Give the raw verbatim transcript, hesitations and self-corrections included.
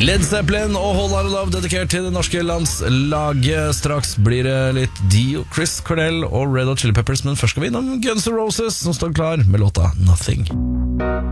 Led Zeppelin og Whole Lotta Love dedikert til det norske landslaget. Straks blir det litt Dio, Chris Cornell og Red Hot Chili Peppers, men først skal vi innom Guns N' Roses, som står klar med låta Nothing.